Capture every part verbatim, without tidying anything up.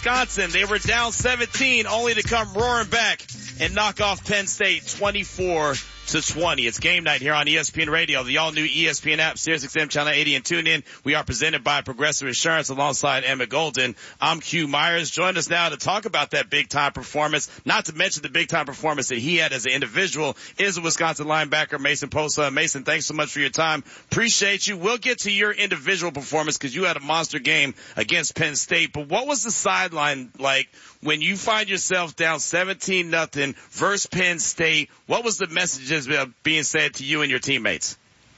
Wisconsin. They were down seventeen, only to come roaring back and knock off Penn State twenty-four to twenty. It's game night here on E S P N Radio, the all-new E S P N app, Sirius X M Channel eighty, and tune in. We are presented by Progressive Insurance alongside Emmett Golden. I'm Q Myers. Join us now to talk about that big-time performance, not to mention the big-time performance that he had as an individual, is a Wisconsin linebacker, Mason Posa. Mason, thanks so much for your time. Appreciate you. We'll get to your individual performance because you had a monster game against Penn State. But what was the sideline like when you find yourself down seventeen nothing versus Penn State? What was the messages being said to you and your teammates?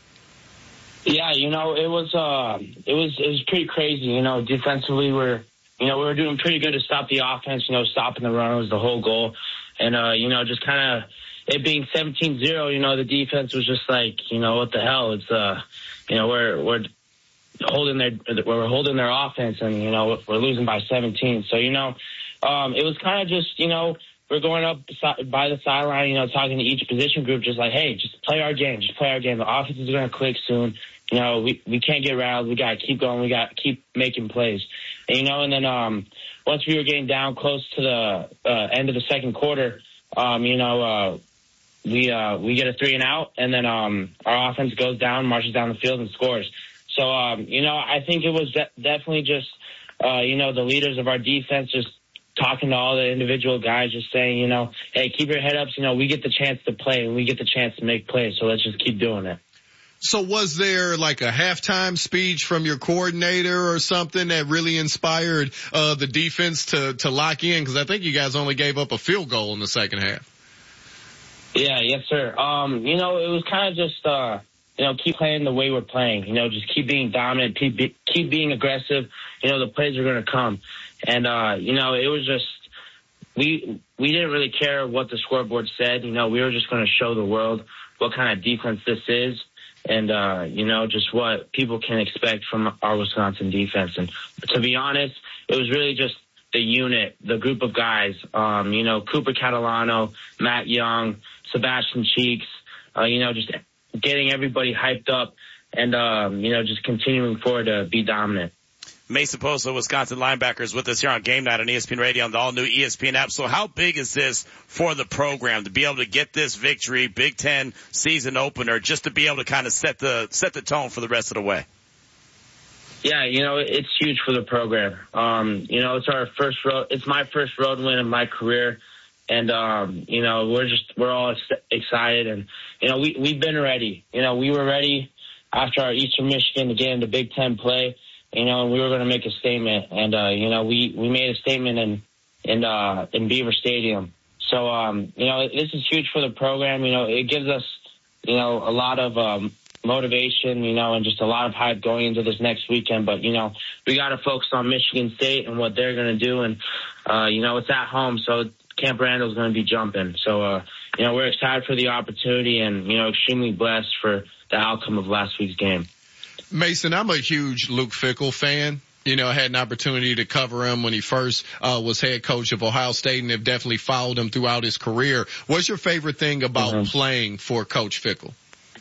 Yeah, you know, it was uh, it was it was pretty crazy. You know, defensively, we're you know we were doing pretty good to stop the offense. You know, stopping the run was the whole goal, and uh, you know, just kind of it being seventeen zero. You know, the defense was just like, you know, what the hell? It's uh, you know, we're we're holding their we're holding their offense, and you know, we're losing by seventeen. So you know. Um, it was kind of just, you know, we're going up by the sideline, you know, talking to each position group, just like, hey, just play our game, just play our game. The offense is going to click soon. You know, we, we can't get rattled. We got to keep going. We got to keep making plays. And, you know, and then um, once we were getting down close to the uh, end of the second quarter, um, you know, uh, we uh, we get a three and out, and then um, our offense goes down, marches down the field, and scores. So, um, you know, I think it was de- definitely just, uh, you know, the leaders of our defense just talking to all the individual guys, just saying, you know, hey, keep your head up. You know, we get the chance to play and we get the chance to make plays, so let's just keep doing it. So was there like a halftime speech from your coordinator or something that really inspired uh the defense to to lock in? Because I think you guys only gave up a field goal in the second half. Yeah, yes, sir. Um, you know, it was kind of just, uh, you know, keep playing the way we're playing. You know, just keep being dominant, keep, be, keep being aggressive. You know, the plays are going to come. And, uh, you know, it was just, we we didn't really care what the scoreboard said. You know, we were just going to show the world what kind of defense this is and, uh, you know, just what people can expect from our Wisconsin defense. And to be honest, it was really just the unit, the group of guys, um, you know, Cooper Catalano, Matt Young, Sebastian Cheeks, uh, you know, just getting everybody hyped up and, um, you know, just continuing forward to be dominant. Mason Posa, Wisconsin linebacker, is with us here on Game Night on E S P N Radio on the all-new E S P N app. So how big is this for the program to be able to get this victory, Big Ten season opener, just to be able to kind of set the set the tone for the rest of the way? Yeah, you know, it's huge for the program. Um, you know, it's our first road. It's my first road win in my career. And, um, you know, we're just, we're all excited. And, you know, we, we've been ready. You know, we were ready after our Eastern Michigan to get into Big Ten play. You know, and we were going to make a statement, and uh, you know, we, we made a statement in in uh, in Beaver Stadium. So, um, you know, this is huge for the program. You know, it gives us, you know, a lot of um, motivation, you know, and just a lot of hype going into this next weekend. But you know, we got to focus on Michigan State and what they're going to do, and uh, you know, it's at home, so Camp Randall's going to be jumping. So, uh, you know, we're excited for the opportunity, and you know, extremely blessed for the outcome of last week's game. Mason, I'm a huge Luke Fickell fan. You know, I had an opportunity to cover him when he first uh, was head coach of Ohio State, and have definitely followed him throughout his career. What's your favorite thing about mm-hmm. playing for Coach Fickell?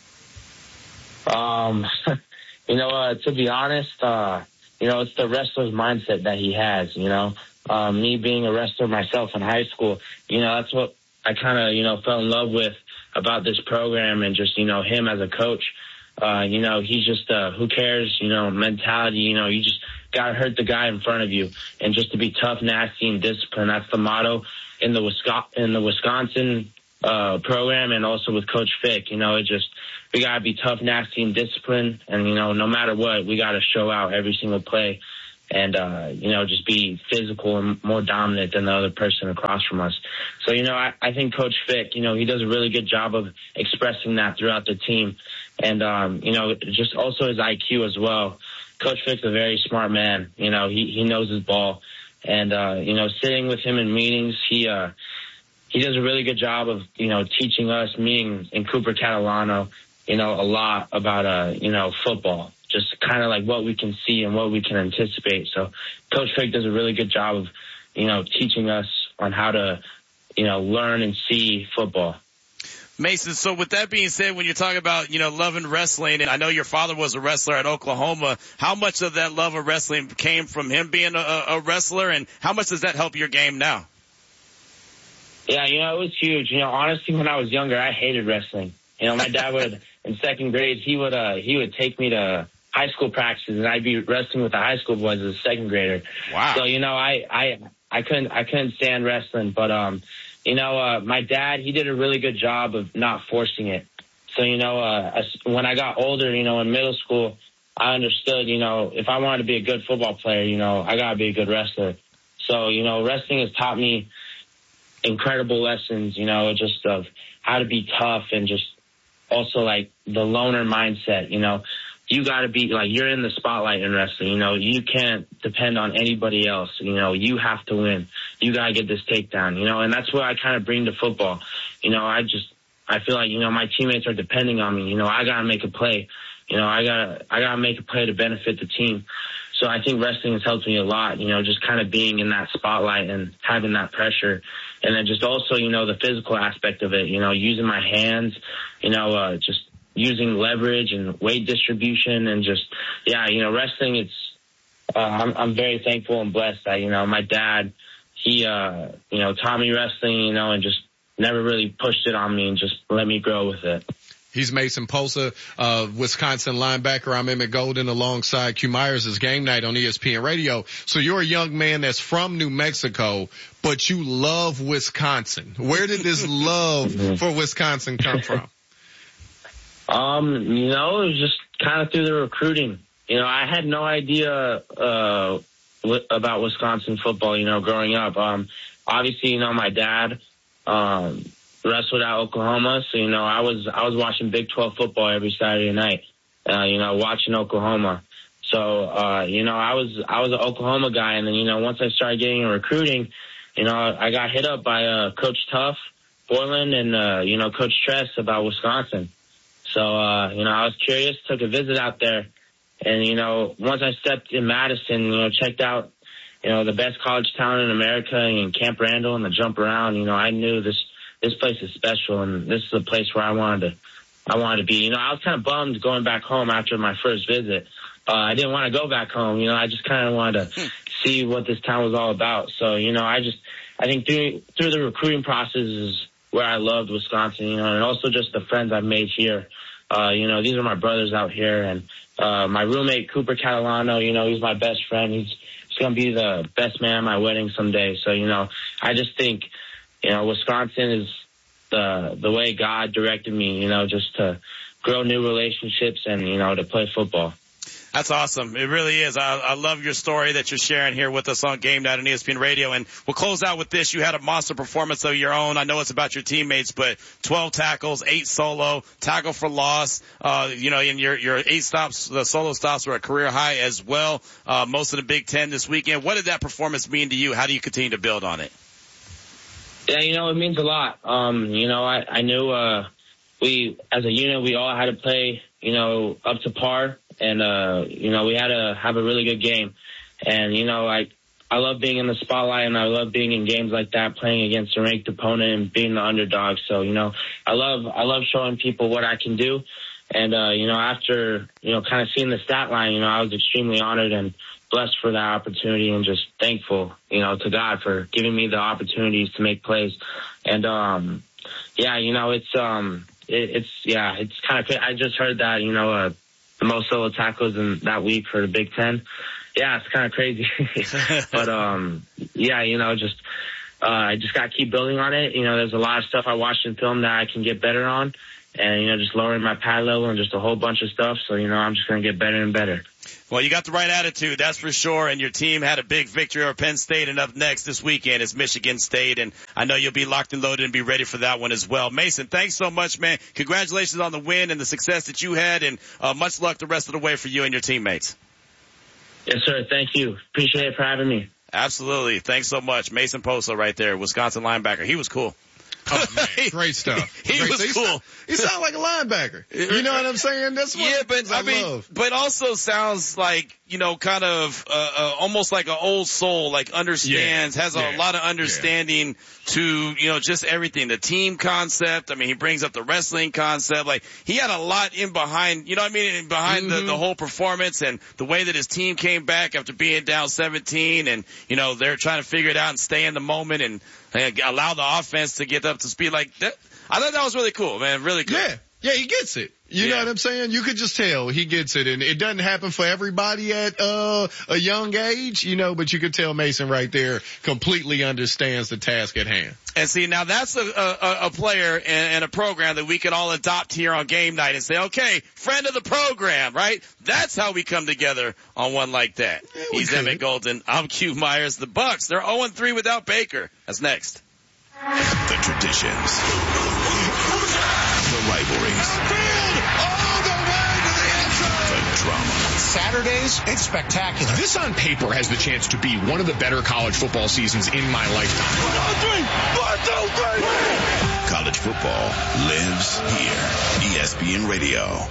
Um, you know, uh, to be honest, uh, you know, it's the wrestler's mindset that he has, you know. Uh, me being a wrestler myself in high school, you know, that's what I kind of, you know, fell in love with about this program and just, you know, him as a coach. Uh, you know, he's just, uh, who cares, you know, mentality, you know, you just gotta hurt the guy in front of you and just to be tough, nasty, and disciplined. That's the motto in the Wisconsin, in the Wisconsin, uh, program and also with Coach Fick. You know, it just, we gotta be tough, nasty, and disciplined. And, you know, no matter what, we gotta show out every single play and, uh, you know, just be physical and more dominant than the other person across from us. So, you know, I, I think Coach Fick, you know, he does a really good job of expressing that throughout the team. And, um, you know, just also his I Q as well. Coach Fick's a very smart man. You know, he, he knows his ball. And, uh, you know, sitting with him in meetings, he, uh, he does a really good job of, you know, teaching us, me and Cooper Catalano, you know, a lot about, uh, you know, football. Just kind of like what we can see and what we can anticipate. So Coach Fick does a really good job of, you know, teaching us on how to, you know, learn and see football. Mason, so with that being said, when you're talking about, you know, loving wrestling, and I know your father was a wrestler at Oklahoma, how much of that love of wrestling came from him being a, a wrestler, and how much does that help your game now? Yeah, you know, it was huge. You know, honestly, when I was younger, I hated wrestling. You know, my dad would, in second grade, he would, uh, he would take me to high school practices, and I'd be wrestling with the high school boys as a second grader. Wow. So, you know, I, I, I couldn't, I couldn't stand wrestling, but, um, you know, uh, my dad, he did a really good job of not forcing it. So, you know, uh, as, when I got older, you know, in middle school, I understood, you know, if I wanted to be a good football player, you know, I gotta be a good wrestler. So, you know, wrestling has taught me incredible lessons, you know, just of how to be tough and just also like the loner mindset, you know. You got to be like, you're in the spotlight in wrestling. You know, you can't depend on anybody else. You know, you have to win. You got to get this takedown, you know, and that's what I kind of bring to football. You know, I just, I feel like, you know, my teammates are depending on me. You know, I got to make a play. You know, I got to, I got to make a play to benefit the team. So I think wrestling has helped me a lot, you know, just kind of being in that spotlight and having that pressure. And then just also, you know, the physical aspect of it, you know, using my hands, you know, uh, just, using leverage and weight distribution and just, yeah, you know, wrestling, it's, uh, I'm, I'm very thankful and blessed that, you know, my dad, he, uh, you know, taught me wrestling, you know, and just never really pushed it on me and just let me grow with it. He's Mason Posa, uh, Wisconsin linebacker. I'm Emmett Golden alongside Q Myers. It's Game Night on E S P N Radio. So you're a young man that's from New Mexico, but you love Wisconsin. Where did this love for Wisconsin come from? Um, you know, it was just kind of through the recruiting. You know, I had no idea, uh, w- about Wisconsin football, you know, growing up. Um, obviously, you know, my dad, um, wrestled at Oklahoma. So, you know, I was, I was watching Big twelve football every Saturday night, uh, you know, watching Oklahoma. So, uh, you know, I was, I was an Oklahoma guy. And then, you know, once I started getting in recruiting, you know, I got hit up by, uh, Coach Tuff, Borland, and, uh, you know, Coach Tress about Wisconsin. So, uh, you know, I was curious, took a visit out there. And, you know, once I stepped in Madison, you know, checked out, you know, the best college town in America and Camp Randall and the jump around, you know, I knew this, this place is special and this is a place where I wanted to, I wanted to be. You know, I was kind of bummed going back home after my first visit. Uh, I didn't want to go back home. You know, I just kind of wanted to see what this town was all about. So, you know, I just, I think through, through the recruiting process is where I loved Wisconsin, you know, and also just the friends I've made here. Uh, you know, these are my brothers out here, and uh, my roommate, Cooper Catalano, you know, he's my best friend. He's, he's going to be the best man at my wedding someday. So, you know, I just think, you know, Wisconsin is the, the way God directed me, you know, just to grow new relationships and, you know, to play football. That's awesome. It really is. I, I love your story that you're sharing here with us on Game Night on E S P N Radio. And we'll close out with this. You had a monster performance of your own. I know it's about your teammates, but twelve tackles, eight solo, tackle for loss. Uh, you know, and your, your eight stops, the solo stops were a career high as well. Uh, most of the Big Ten this weekend. What did that performance mean to you? How do you continue to build on it? Yeah, you know, it means a lot. Um, you know, I, I knew, uh, we, as a unit, we all had to play, you know, up to par. And, uh, you know, we had to have a really good game. And, you know, I, I love being in the spotlight and I love being in games like that, playing against a ranked opponent and being the underdog. So, you know, I love, I love showing people what I can do. And, uh, you know, after, you know, kind of seeing the stat line, you know, I was extremely honored and blessed for that opportunity and just thankful, you know, to God for giving me the opportunities to make plays. And, um, yeah, you know, it's, um, it, it's, yeah, it's kind of, I just heard that, you know, uh, the most solo tackles in that week for the Big Ten. Yeah, it's kind of crazy. But, um, yeah, you know, just, uh, I just got to keep building on it. You know, there's a lot of stuff I watched in film that I can get better on. And, you know, just lowering my pad level and just a whole bunch of stuff. So, you know, I'm just going to get better and better. Well, you got the right attitude, that's for sure. And your team had a big victory over Penn State. And up next this weekend is Michigan State. And I know you'll be locked and loaded and be ready for that one as well. Mason, thanks so much, man. Congratulations on the win and the success that you had. And uh, much luck the rest of the way for you and your teammates. Yes, sir. Thank you. Appreciate it for having me. Absolutely. Thanks so much. Mason Posa right there, Wisconsin linebacker. He was cool. Oh, man. Great stuff. He, he Great was stuff. cool. He sounded like a linebacker. You know what I'm saying? That's what yeah, but I, I mean, love. but also sounds like, you know, kind of uh, uh, almost like an old soul, like understands, yeah. has a yeah. lot of understanding yeah. to, you know, just everything, the team concept. I mean, he brings up the wrestling concept. Like, he had a lot in behind, you know what I mean, behind mm-hmm. the, the whole performance and the way that his team came back after being down seventeen, and, you know, they're trying to figure it out and stay in the moment and, and allow the offense to get up to speed. Like that, I thought that was really cool, man. Really good. Yeah. Yeah, he gets it. You yeah. know what I'm saying? You could just tell he gets it, and it doesn't happen for everybody at uh a young age, you know, but you could tell Mason right there completely understands the task at hand. And see, now that's a a, a player and, and a program that we can all adopt here on game night and say, okay, friend of the program, right? That's how we come together on one like that. Yeah, He's could. Emmett Golden. I'm Q Myers. The Bucks, they're oh and three without Baker. That's next. The traditions. The rivalries. All the way to the end zone. The drama. Saturdays, it's spectacular. This on paper has the chance to be one of the better college football seasons in my lifetime. One, two, three. One, two, three. College football lives here. E S P N Radio.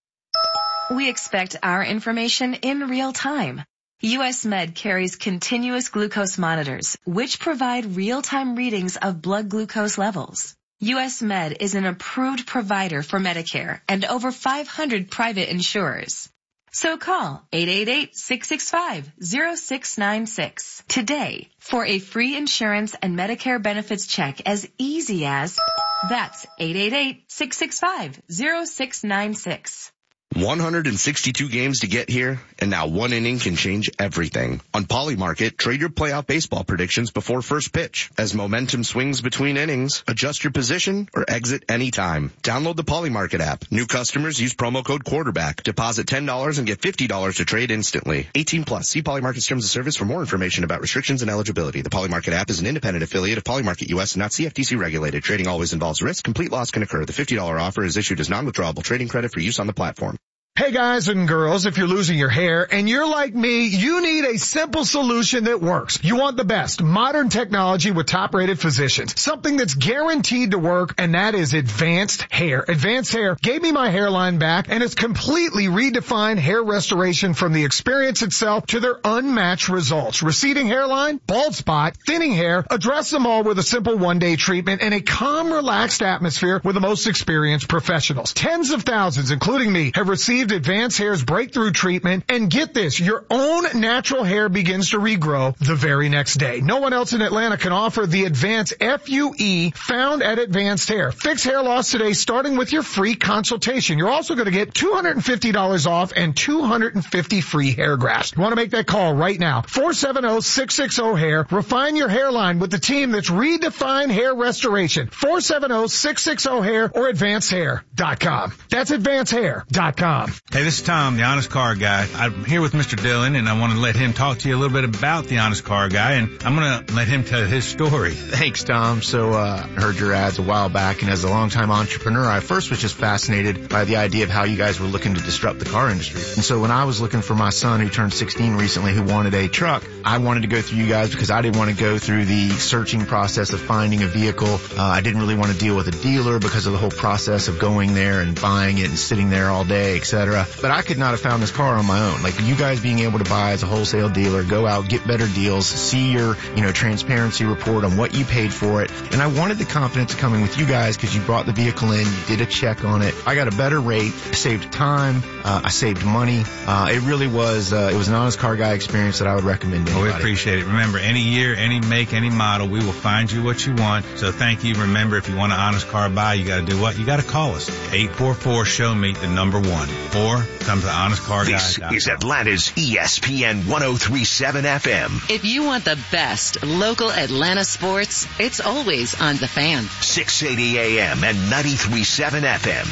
We expect our information in real time. U S Med carries continuous glucose monitors, which provide real-time readings of blood glucose levels. U S Med is an approved provider for Medicare and over five hundred private insurers. So call eight eight eight, six six five, zero six nine six today for a free insurance and Medicare benefits check as easy as that's eight eight eight, six six five, zero six nine six. one hundred sixty-two games to get here, and now one inning can change everything. On Polymarket, trade your playoff baseball predictions before first pitch. As momentum swings between innings, adjust your position or exit anytime. Download the Polymarket app. New customers use promo code quarterback. Deposit ten dollars and get fifty dollars to trade instantly. eighteen plus. See Polymarket's terms of service for more information about restrictions and eligibility. The Polymarket app is an independent affiliate of Polymarket U S and not C F T C regulated. Trading always involves risk. Complete loss can occur. The fifty dollars offer is issued as non-withdrawable trading credit for use on the platform. Hey guys and girls, if you're losing your hair and you're like me, you need a simple solution that works. You want the best modern technology with top-rated physicians. Something that's guaranteed to work, and that is Advanced Hair. Advanced Hair gave me my hairline back, and it's completely redefined hair restoration from the experience itself to their unmatched results. Receding hairline, bald spot, thinning hair, address them all with a simple one-day treatment and a calm, relaxed atmosphere with the most experienced professionals. Tens of thousands, including me, have received Advanced Hair's breakthrough treatment, and get this, your own natural hair begins to regrow the very next day. No one else in Atlanta can offer the Advanced F U E found at Advanced Hair. Fix hair loss today starting with your free consultation. You're also going to get two hundred fifty dollars off and two hundred fifty free hair grafts. You want to make that call right now. four seven zero, six six zero, hair. Refine your hairline with the team that's redefined hair restoration. four seven zero, six six zero, hair or advanced hair dot com. That's advanced hair dot com. Hey, this is Tom, the Honest Car Guy. I'm here with Mister Dillon, and I want to let him talk to you a little bit about the Honest Car Guy, and I'm going to let him tell his story. Thanks, Tom. So, uh, I heard your ads a while back, and as a longtime entrepreneur, I first was just fascinated by the idea of how you guys were looking to disrupt the car industry. And so when I was looking for my son, who turned sixteen recently, who wanted a truck, I wanted to go through you guys because I didn't want to go through the searching process of finding a vehicle. Uh, I didn't really want to deal with a dealer because of the whole process of going there and buying it and sitting there all day, et cetera. But I could not have found this car on my own. Like you guys being able to buy as a wholesale dealer, go out, get better deals, see your, you know, transparency report on what you paid for it. And I wanted the confidence of coming with you guys because you brought the vehicle in, you did a check on it. I got a better rate, I saved time, uh, I saved money. Uh, it really was, uh, it was an Honest Car Guy experience that I would recommend to anybody. Well, we appreciate it. Remember, any year, any make, any model, we will find you what you want. So thank you. Remember, if you want an Honest Car Buy, you got to do what? You got to call us. eight four four, show me the number one. Or come to honest car guy dot com. This is Atlanta's E S P N one oh three point seven F M. If you want the best local Atlanta sports, it's always on The Fan. six eighty A M and ninety-three point seven F M.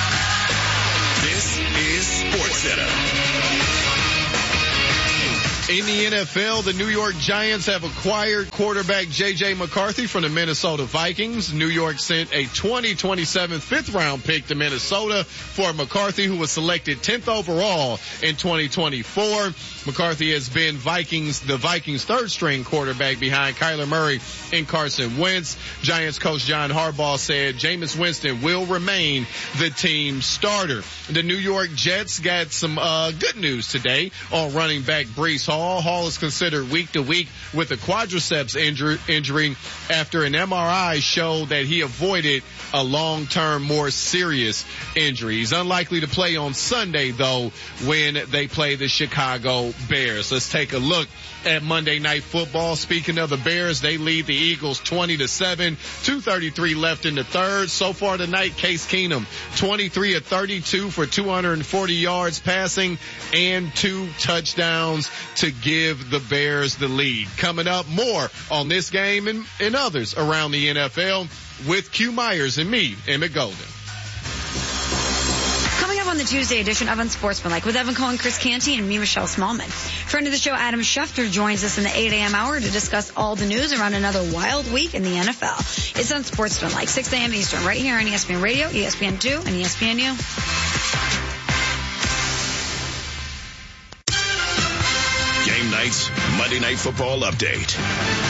This is SportsCenter. In the N F L, the New York Giants have acquired quarterback J J McCarthy from the Minnesota Vikings. New York sent a twenty twenty-seven fifth round pick to Minnesota for McCarthy, who was selected tenth overall in twenty twenty-four. McCarthy has been Vikings, the Vikings third string quarterback behind Kyler Murray and Carson Wentz. Giants coach John Harbaugh said Jameis Winston will remain the team starter. The New York Jets got some uh good news today on running back Breece Hall. Hall is considered week to week with a quadriceps injury, injury after an M R I showed that he avoided a long-term, more serious injury. He's unlikely to play on Sunday, though, when they play the Chicago Bears. Let's take a look at Monday Night Football. Speaking of the Bears, they lead the Eagles twenty to seven, two thirty-three left in the third. So far tonight, Case Keenum, twenty-three of thirty-two for two hundred forty yards passing and two touchdowns to give the Bears the lead. Coming up, more on this game and, and others around the N F L with Q Myers and me, Emmett Golden. Coming up on the Tuesday edition of Unsportsmanlike with Evan Cohen, Chris Canty, and me, Michelle Smallman. Friend of the show, Adam Schefter, joins us in the eight a.m. hour to discuss all the news around another wild week in the N F L. It's Unsportsmanlike, six a.m. Eastern, right here on E S P N Radio, E S P N two, and E S P N U. Game Night's Monday Night Football Update.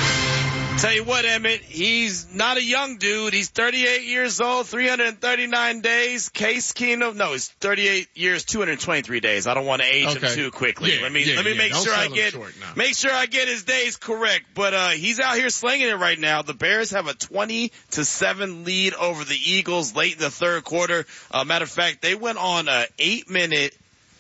Tell you what, Emmett, he's not a young dude. He's thirty-eight years old, three hundred thirty-nine days. Case Keenum, no, he's thirty-eight years, two hundred twenty-three days. I don't want to age okay. him too quickly. Yeah, let me yeah, let me yeah. make don't sure I get short, no. make sure I get his days correct. But uh he's out here slinging it right now. The Bears have a twenty to seven lead over the Eagles late in the third quarter. Uh, matter of fact, they went on a eight minute.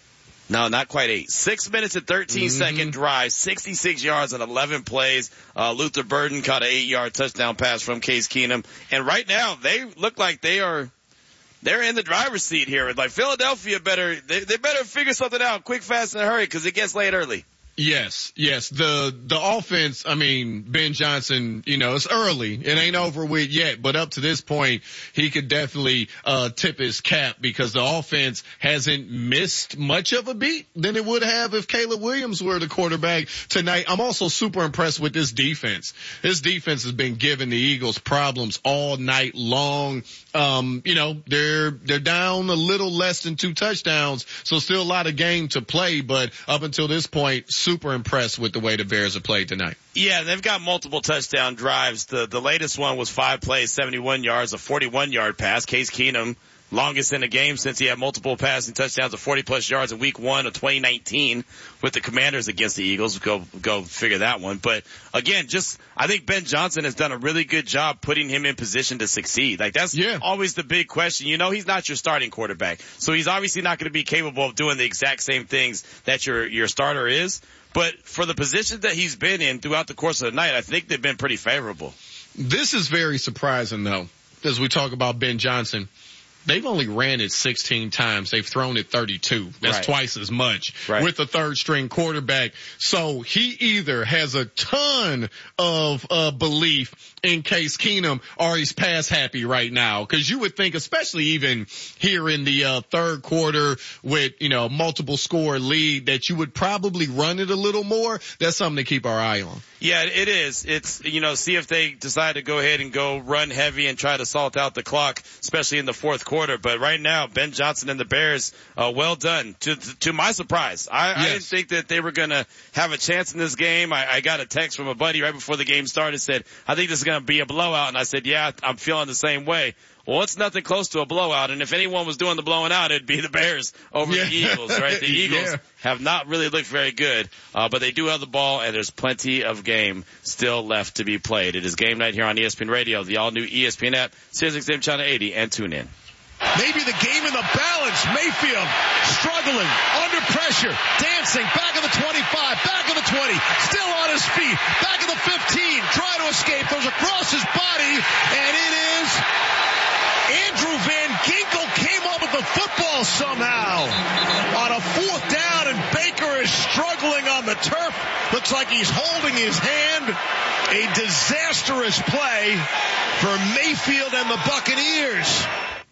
No, not quite eight. Six minutes and thirteen mm-hmm. second drive, sixty-six yards and eleven plays. Uh, Luther Burden caught an eight yard touchdown pass from Case Keenum. And right now, they look like they are, they're in the driver's seat here. Like Philadelphia better, they, they better figure something out quick, fast, and hurry because it gets late early. Yes, yes. The, the offense, I mean, Ben Johnson, you know, it's early. It ain't over with yet, but up to this point, he could definitely, uh, tip his cap because the offense hasn't missed much of a beat than it would have if Caleb Williams were the quarterback tonight. I'm also super impressed with this defense. This defense has been giving the Eagles problems all night long. Um, you know, they're, they're down a little less than two touchdowns, so still a lot of game to play, but up until this point, super impressed with the way the Bears have played tonight. Yeah, they've got multiple touchdown drives. The the latest one was five plays, seventy-one yards, a forty-one yard pass. Case Keenum, longest in the game since he had multiple passing touchdowns of forty plus yards in week one of twenty nineteen with the Commanders against the Eagles. Go, go figure that one. But again, just, I think Ben Johnson has done a really good job putting him in position to succeed. Like that's yeah. always the big question. You know, he's not your starting quarterback. So he's obviously not going to be capable of doing the exact same things that your, your starter is. But for the positions that he's been in throughout the course of the night, I think they've been pretty favorable. This is very surprising though, as we talk about Ben Johnson. They've only ran it sixteen times. They've thrown it thirty-two. That's right. Twice as much right. with a third string quarterback. So he either has a ton of uh belief in Case Keenum or he's pass happy right now. Cause you would think, especially even here in the uh third quarter with, you know, multiple score lead, that you would probably run it a little more. That's something to keep our eye on. Yeah, it is. It's, you know, see if they decide to go ahead and go run heavy and try to salt out the clock, especially in the fourth quarter. But right now, Ben Johnson and the Bears, uh, well done. To, to my surprise, I, yes. I didn't think that they were going to have a chance in this game. I, I got a text from a buddy right before the game started, said, I think this is going to be a blowout. And I said, yeah, I'm feeling the same way. Well, it's nothing close to a blowout, and if anyone was doing the blowing out, it'd be the Bears over yeah. the Eagles, right? The Eagles yeah. have not really looked very good, uh, but they do have the ball, and there's plenty of game still left to be played. It is game night here on E S P N Radio, the all-new E S P N app, Sirius X M Channel eighty, and tune in. Maybe the game in the balance. Mayfield struggling, under pressure, dancing, back of the twenty-five, back of the twenty, still on his feet, back of the fifteen, trying to escape, goes across his body, and it is Andrew Van Ginkel came up with the football somehow on a fourth down, and Baker is struggling on the turf. Looks like he's holding his hand. A disastrous play for Mayfield and the Buccaneers.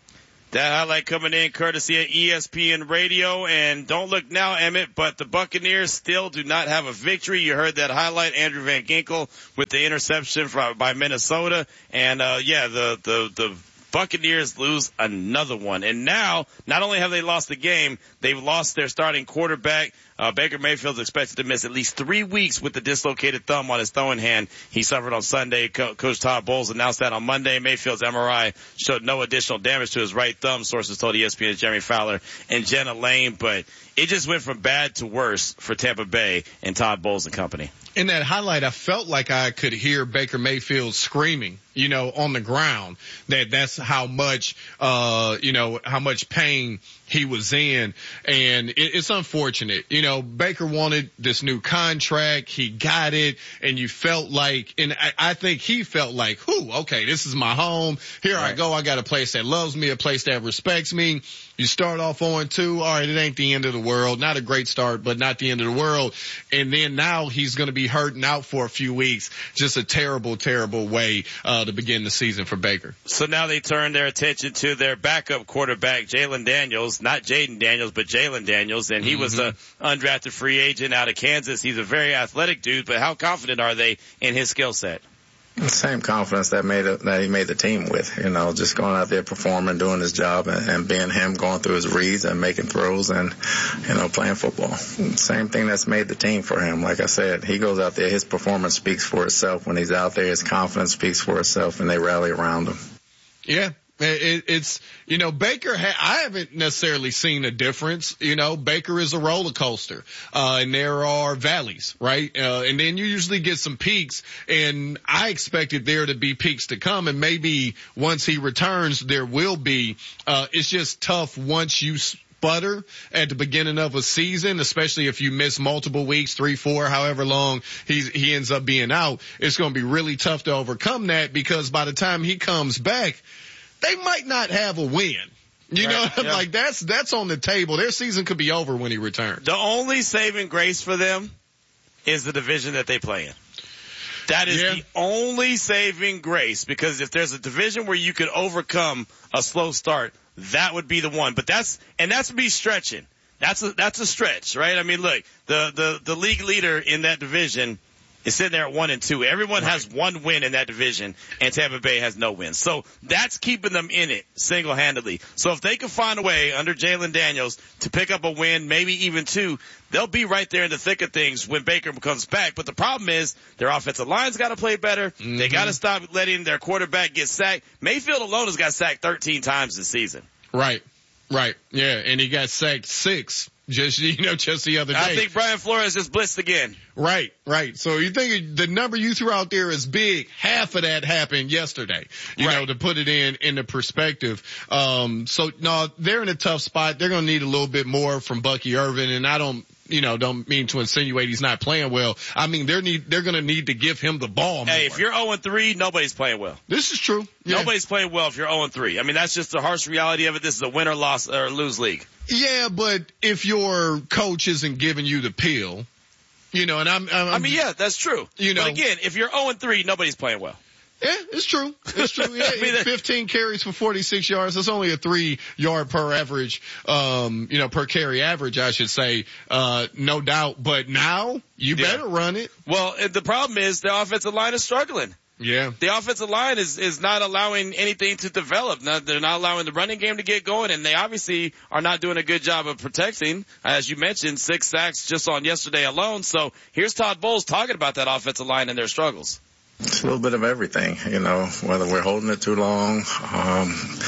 That highlight coming in courtesy of E S P N Radio. And don't look now, Emmett, but the Buccaneers still do not have a victory. You heard that highlight, Andrew Van Ginkel with the interception from, by Minnesota. And, uh, yeah, the, the, the Buccaneers lose another one. And now, not only have they lost the game, they've lost their starting quarterback. Uh, Baker Mayfield's expected to miss at least three weeks with the dislocated thumb on his throwing hand he suffered on Sunday. Co- Coach Todd Bowles announced that on Monday. Mayfield's M R I showed no additional damage to his right thumb, sources told E S P N's Jeremy Fowler and Jenna Lane. But it just went from bad to worse for Tampa Bay and Todd Bowles and company. In that highlight, I felt like I could hear Baker Mayfield screaming, you know, on the ground, that that's how much, uh, you know, how much pain he was in. And it, it's unfortunate. You know, Baker wanted this new contract. He got it. And you felt like, and I, I think he felt like, whew, okay, this is my home. Here right. I go. I got a place that loves me, a place that respects me. You start off oh and two. All right, it ain't the end of the world. Not a great start, but not the end of the world. And then now he's going to be hurting out for a few weeks. Just a terrible, terrible way uh, to begin the season for Baker. So now they turn their attention to their backup quarterback, Jalen Daniels. Not Jaden Daniels, but Jalen Daniels. And he mm-hmm. was an undrafted free agent out of Kansas. He's a very athletic dude, but how confident are they in his skill set? The same confidence that made it, that he made the team with, you know, just going out there performing, doing his job, and, and being him, going through his reads and making throws and, you know, playing football. Same thing that's made the team for him. Like I said, he goes out there, his performance speaks for itself. When he's out there, his confidence speaks for itself, and they rally around him. Yeah. It, it's, you know, Baker, ha- I haven't necessarily seen a difference. You know, Baker is a roller coaster, uh, and there are valleys, right? Uh, and then you usually get some peaks, and I expected there to be peaks to come, and maybe once he returns, there will be. Uh, it's just tough once you sputter at the beginning of a season, especially if you miss multiple weeks, three, four, however long he's, he ends up being out. It's going to be really tough to overcome that, because by the time he comes back, they might not have a win. You right. know, yeah. like that's, that's on the table. Their season could be over when he returns. The only saving grace for them is the division that they play in. That is yeah. the only saving grace, because if there's a division where you could overcome a slow start, that would be the one. But that's, and that's me stretching. That's a, that's a stretch, right? I mean, look, the, the, the league leader in that division is sitting there at one and two. Everyone right. has one win in that division, and Tampa Bay has no wins. So that's keeping them in it single-handedly. So if they can find a way under Jalen Daniels to pick up a win, maybe even two, they'll be right there in the thick of things when Baker comes back. But the problem is their offensive line's got to play better. Mm-hmm. They got to stop letting their quarterback get sacked. Mayfield alone has got sacked thirteen times this season. Right, right, yeah, and he got sacked six. Just, you know, just the other day. I think Brian Flores just blitzed again. Right, right. So you think the number you threw out there is big. Half of that happened yesterday, you right. know, to put it in, into perspective. Um, so no, they're in a tough spot. They're going to need a little bit more from Bucky Irvin. And I don't, you know, don't mean to insinuate he's not playing well. I mean, they're need, they're going to need to give him the ball more. Hey, if you're oh and three, nobody's playing well. This is true. Yeah. Nobody's playing well if you're oh and three. I mean, that's just the harsh reality of it. This is a win or loss or lose league. Yeah, but if your coach isn't giving you the pill, you know, and I'm, I'm I mean, yeah, that's true. You know, but again, if you're oh and three, nobody's playing well. Yeah, it's true. It's true. Yeah, I mean, fifteen carries for forty-six yards. That's only a three yard per average, um, you know, per carry average, I should say, uh, no doubt. But now you yeah. better run it. Well, the problem is the offensive line is struggling. Yeah. The offensive line is, is not allowing anything to develop. Now, they're not allowing the running game to get going, and they obviously are not doing a good job of protecting. As you mentioned, six sacks just on yesterday alone. So here's Todd Bowles talking about that offensive line and their struggles. It's a little bit of everything, you know, whether we're holding it too long, um,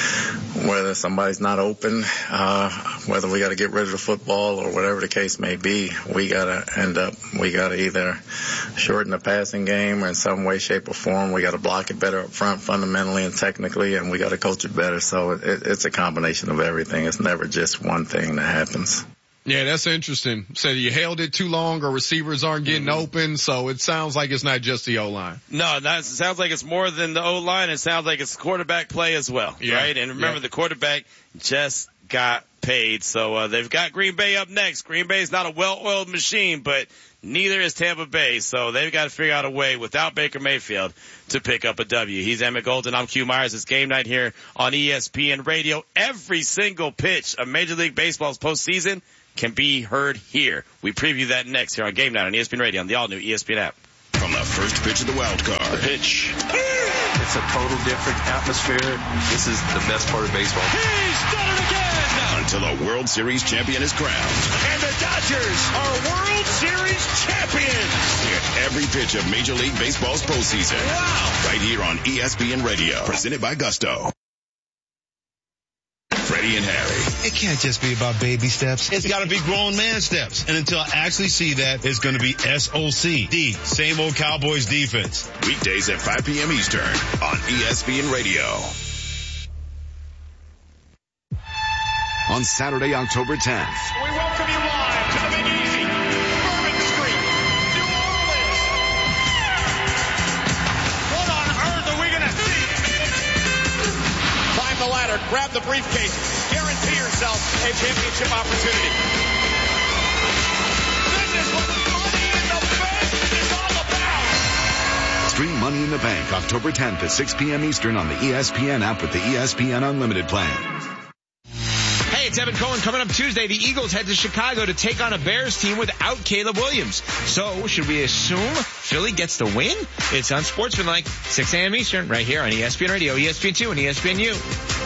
whether somebody's not open, uh, whether we got to get rid of the football or whatever the case may be, we got to end up, we got to either shorten the passing game or in some way, shape, or form. We got to block it better up front fundamentally and technically, and we got to coach it better. So it, it's a combination of everything. It's never just one thing that happens. Yeah, that's interesting. So you held it too long or receivers aren't getting mm-hmm. open, so it sounds like it's not just the O-line. No, that sounds like it's more than the O-line. It sounds like it's quarterback play as well, yeah. right? And remember, yeah. the quarterback just got paid. So uh, they've got Green Bay up next. Green Bay is not a well-oiled machine, but neither is Tampa Bay. So they've got to figure out a way without Baker Mayfield to pick up a W. He's Emmett Golden. I'm Q Myers. It's game night here on E S P N Radio. Every single pitch of Major League Baseball's postseason can be heard here. We preview that next here on Game Night on E S P N Radio on the all-new E S P N app. From the first pitch of the wild card. The pitch. It's a total different atmosphere. This is the best part of baseball. He's done it again! Until a World Series champion is crowned. And the Dodgers are World Series champions! Get every pitch of Major League Baseball's postseason. Wow! Right here on E S P N Radio. Presented by Gusto. Freddie and Harry. It can't just be about baby steps. It's got to be grown man steps. And until I actually see that, it's going to be S O C D. Same old Cowboys defense. Weekdays at five p.m. Eastern on E S P N Radio. On Saturday, October tenth. We welcome you live to the Big Easy, Bourbon Street, New Orleans. What on earth are we going to see? Climb the ladder, grab the briefcase, guarantee yourself a championship opportunity. This is what Money in the Bank is all about. Stream Money in the Bank October tenth at six p.m. Eastern on the E S P N app with the E S P N Unlimited plan. Hey, it's Evan Cohen. Coming up Tuesday, the Eagles head to Chicago to take on a Bears team without Caleb Williams. So, should we assume Philly gets the win? It's on Sportsmanlike, six a.m. Eastern, right here on E S P N Radio, E S P N two, and E S P N U.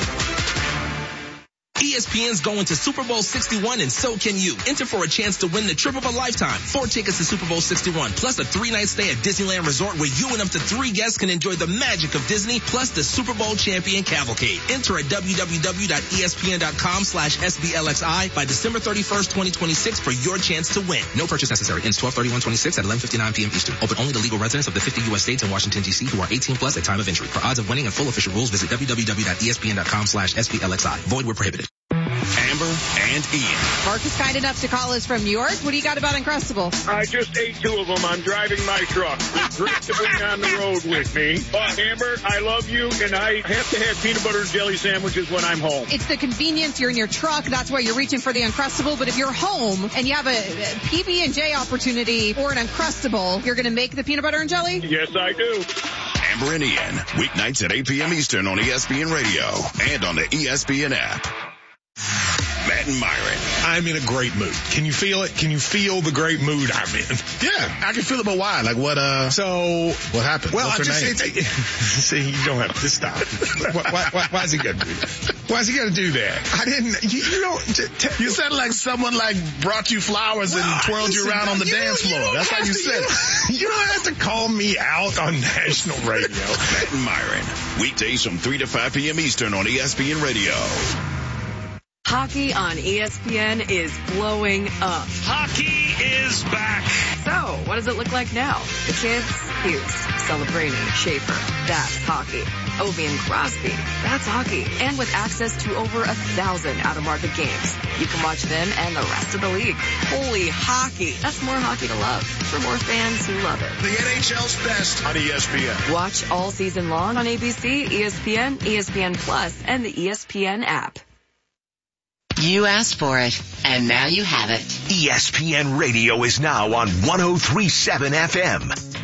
E S P N's going to Super Bowl sixty-one, and so can you. Enter for a chance to win the trip of a lifetime. Four tickets to Super Bowl sixty-one, plus a three-night stay at Disneyland Resort where you and up to three guests can enjoy the magic of Disney, plus the Super Bowl champion cavalcade. Enter at w w w dot e s p n dot com slash s b l x i by December thirty-first, twenty twenty-six for your chance to win. No purchase necessary. Ends twelve thirty-one twenty-six at eleven fifty-nine p.m. Eastern. Open only to legal residents of the fifty U S states and Washington, D C who are eighteen plus at time of entry. For odds of winning and full official rules, visit w w w dot e s p n dot com slash s b l x i. Void where prohibited. Amber and Ian. Mark is kind enough to call us from New York. What do you got about Uncrustables? I just ate two of them. I'm driving my truck. It's great to bring on the road with me. But Amber, I love you, and I have to have peanut butter and jelly sandwiches when I'm home. It's the convenience. You're in your truck. That's why you're reaching for the Uncrustable. But if you're home and you have a P B and J opportunity or an Uncrustable, you're going to make the peanut butter and jelly? Yes, I do. Amber and Ian, weeknights at eight p.m. Eastern on E S P N Radio and on the E S P N app. Matt and Myron. I'm in a great mood. Can you feel it? Can you feel the great mood I'm in? Yeah, I can feel it, but why? Like what, uh, so, what happened? Well, What's I just, her name? See, you don't have to stop. why, why, why, why is he got to do that? Why is he got to do that? I didn't, you, you don't, t- t- you said like someone like brought you flowers well, and twirled listen, you around on the dance floor. That's how you to, said you it. You don't have to call me out on national radio. Matt and Myron, weekdays from three to five p.m. Eastern on E S P N Radio. Hockey on E S P N is blowing up. Hockey is back. So, what does it look like now? The kids, Hughes, celebrating Schaefer. That's hockey. Ovi and Crosby. That's hockey. And with access to over a thousand out-of-market games, you can watch them and the rest of the league. Holy hockey. That's more hockey to love for more fans who love it. The N H L's best on E S P N. Watch all season long on A B C, E S P N, E S P N Plus, and the E S P N app. You asked for it, and now you have it. E S P N Radio is now on one oh three point seven F M.